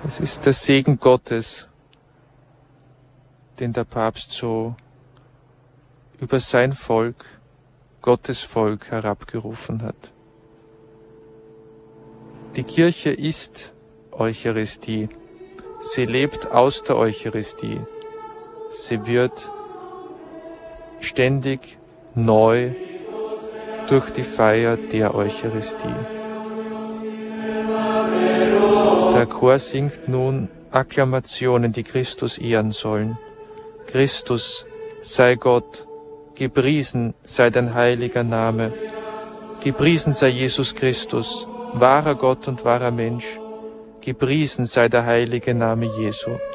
Es ist der Segen Gottes, den der Papst so über sein Volk, Gottes Volk, herabgerufen hat. Die Kirche ist Eucharistie. Sie lebt aus der Eucharistie. Sie wird ständig neu durch die Feier der Eucharistie. Der Chor singt nun Akklamationen, die Christus ehren sollen. Christus sei Gott, gepriesen sei dein heiliger Name, gepriesen sei Jesus Christus, wahrer Gott und wahrer Mensch, gepriesen sei der heilige Name Jesu.